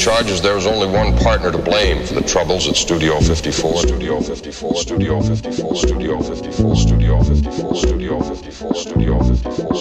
charges there is only one partner to blame for the troubles at Studio 54. Studio 54, Studio 54, Studio 54, Studio 54, Studio 54, Studio 54.